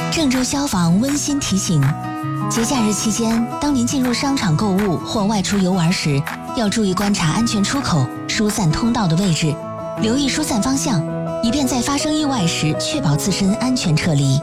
郑州消防温馨提醒：节假日期间，当您进入商场购物或外出游玩时，要注意观察安全出口、疏散通道的位置，留意疏散方向，以便在发生意外时确保自身安全撤离。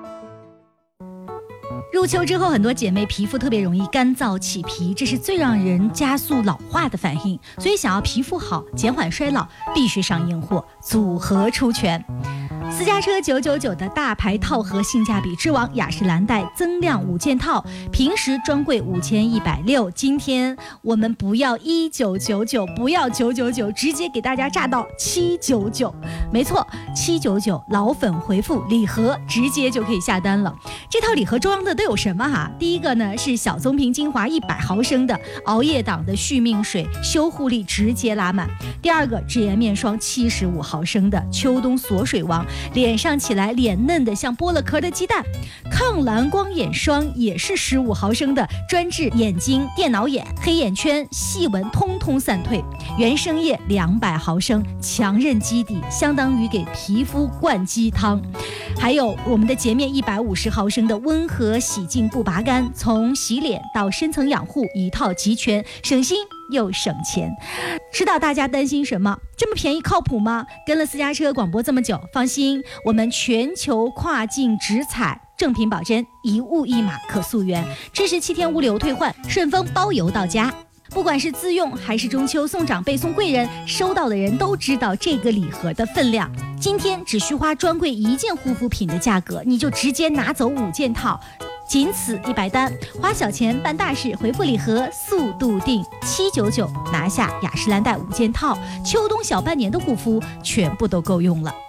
入秋之后，很多姐妹皮肤特别容易干燥起皮，这是最让人加速老化的反应。所以想要皮肤好、减缓衰老，必须上硬货，组合出拳。私家车999的大牌套盒性价比之王雅诗兰黛增量5件套，平时专柜5160，今天我们不要1999，不要999，直接给大家炸到799。没错，799，老粉回复礼盒，直接就可以下单了。这套礼盒装的都有什么哈？第一个呢是小棕瓶精华100毫升的熬夜党的续命水，修护力直接拉满。第二个脂颜面霜75毫升的秋冬锁水王，脸上起来脸嫩的像剥了壳的鸡蛋。抗蓝光眼霜也是15毫升的，专治眼睛、电脑眼、黑眼圈、细纹通通散退。原生液200毫升，强韧基底，相当于给皮肤灌鸡汤。还有我们的洁面150毫升的温和洗净不拔干，从洗脸到深层养护一套齐全，省心又省钱。知道大家担心什么？这么便宜靠谱吗？跟了私家车广播这么久，放心，我们全球跨境直采，正品保真，1物1码可溯源，支持7天物流退换，顺丰包邮到家。不管是自用还是中秋送长辈送贵人，收到的人都知道这个礼盒的分量。今天只需花专柜1件护肤品的价格，你就直接拿走5件套，仅此100单，花小钱办大事，回复礼盒速度定799，拿下雅诗兰黛5件套，秋冬小半年的护肤全部都够用了。